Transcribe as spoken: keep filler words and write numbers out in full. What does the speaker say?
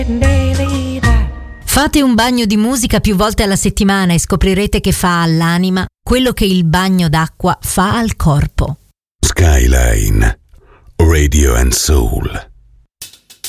Fate un bagno di musica più volte alla settimana e scoprirete che fa all'anima quello che il bagno d'acqua fa al corpo. Skyline Radio and Soul.